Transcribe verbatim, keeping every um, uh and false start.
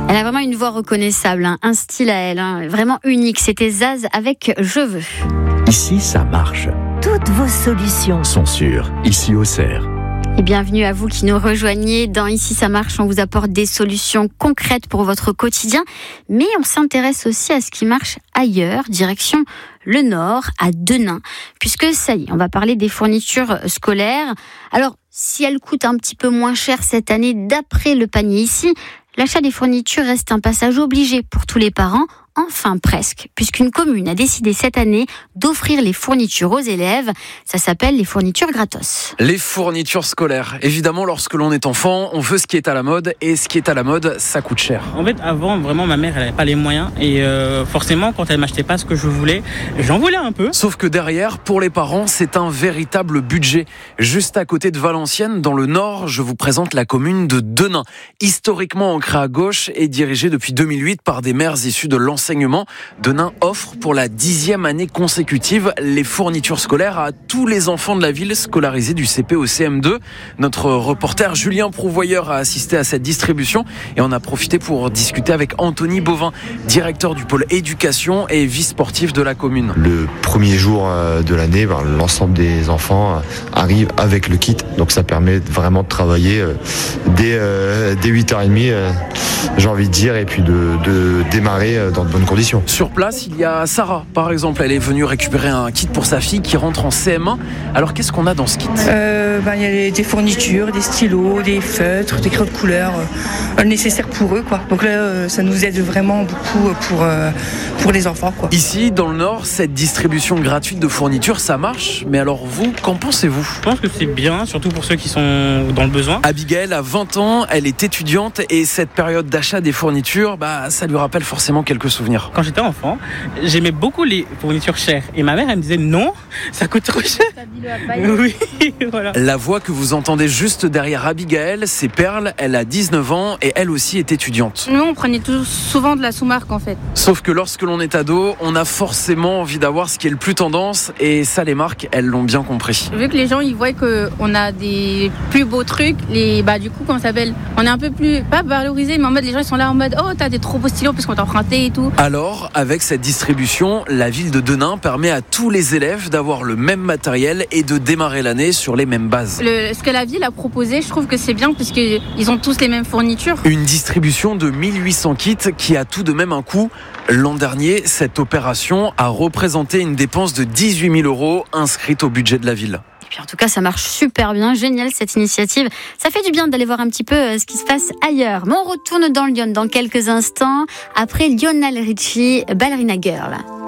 Elle a vraiment une voix reconnaissable, hein, un style à elle, hein, vraiment unique. C'était Zaz avec Je veux. Ici, ça marche. Toutes vos solutions Sont sûres. Ici, Auxerre. Et bienvenue à vous qui nous rejoignez. Dans Ici ça marche, on vous apporte des solutions concrètes pour votre quotidien. Mais on s'intéresse aussi à ce qui marche ailleurs, direction le Nord, à Denain. Puisque ça y est, on va parler des fournitures scolaires. Alors, si elles coûtent un petit peu moins cher cette année, d'après le panier ici, l'achat des fournitures reste un passage obligé pour tous les parents. Enfin presque, puisqu'une commune a décidé cette année d'offrir les fournitures aux élèves. Ça s'appelle les fournitures gratos. Les fournitures scolaires. Évidemment, lorsque l'on est enfant, on veut ce qui est à la mode, et ce qui est à la mode, ça coûte cher. En fait, avant, vraiment, ma mère, elle n'avait pas les moyens, et euh, forcément, quand elle m'achetait pas ce que je voulais, j'en voulais un peu. Sauf que derrière, pour les parents, c'est un véritable budget. Juste à côté de Valenciennes, dans le Nord, je vous présente la commune de Denain. Historiquement ancrée à gauche et dirigée depuis deux mille huit par des maires issus de l'enseignement. Denain offre pour la dixième année consécutive les fournitures scolaires à tous les enfants de la ville scolarisés du C P au C M deux. Notre reporter Julien Prouvoyeur a assisté à cette distribution et on a profité pour discuter avec Anthony Bovin, directeur du pôle éducation et vice-sportif de la commune. Le premier jour de l'année, ben, l'ensemble des enfants arrivent avec le kit, donc ça permet vraiment de travailler dès, euh, dès huit heures trente, euh, j'ai envie de dire, et puis de, de démarrer dans de bonnes conditions. Sur place, il y a Sarah, par exemple. Elle est venue récupérer un kit pour sa fille qui rentre en C M un. Alors, qu'est-ce qu'on a dans ce kit ? euh, ben, Il y a des, des fournitures, des stylos, des feutres, des crayons de couleur, euh, nécessaires pour eux, quoi. Donc là, euh, ça nous aide vraiment beaucoup pour, euh, pour les enfants, quoi. Ici, dans le Nord, cette distribution gratuite de fournitures, ça marche. Mais alors, vous, qu'en pensez-vous ? Je pense que c'est bien, surtout pour ceux qui sont dans le besoin. Abigail a vingt ans, elle est étudiante et cette période d'achat des fournitures, bah, ça lui rappelle forcément quelques souvenirs. Quand j'étais enfant, j'aimais beaucoup les fournitures chères. Et ma mère, elle me disait non, ça coûte trop cher. Oui, voilà. La voix que vous entendez juste derrière Abigail, c'est Perle. Elle a dix-neuf ans et elle aussi est étudiante. Nous, on prenait tout, souvent de la sous-marque en fait. Sauf que lorsque l'on est ado, on a forcément envie d'avoir ce qui est le plus tendance. Et ça, les marques, elles l'ont bien compris. Vu que les gens, ils voient qu'on a des plus beaux trucs, les, bah, du coup, comment ça s'appelle, on est un peu plus, pas valorisé, mais en mode, les gens, ils sont là en mode, oh, t'as des trop beaux stylos parce qu'on t'a emprunté et tout. Alors, avec cette distribution, la ville de Denain permet à tous les élèves d'avoir le même matériel et de démarrer l'année sur les mêmes bases. Le, ce que la ville a proposé, je trouve que c'est bien parce qu'ils ont tous les mêmes fournitures. Une distribution de mille huit cents kits qui a tout de même un coût. L'an dernier, cette opération a représenté une dépense de dix-huit mille euros inscrite au budget de la ville. Et puis en tout cas, ça marche super bien, génial cette initiative. Ça fait du bien d'aller voir un petit peu ce qui se passe ailleurs. Mais on retourne dans Lyon dans quelques instants, après Lionel Richie, Ballerina Girl.